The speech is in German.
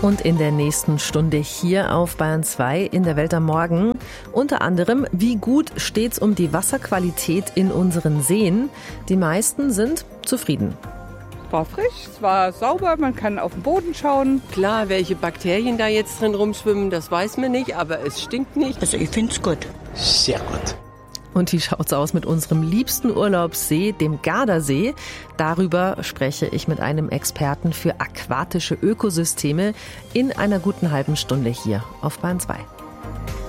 Und in der nächsten Stunde hier auf Bayern 2 in der Welt am Morgen unter anderem, wie gut steht's um die Wasserqualität in unseren Seen? Die meisten sind zufrieden. Es war frisch, es war sauber, man kann auf den Boden schauen. Klar, welche Bakterien da jetzt drin rumschwimmen, das weiß man nicht, aber es stinkt nicht. Also ich finde es gut. Sehr gut. Und wie schaut's aus mit unserem liebsten Urlaubssee, dem Gardasee? Darüber spreche ich mit einem Experten für aquatische Ökosysteme in einer guten halben Stunde hier auf Bayern 2.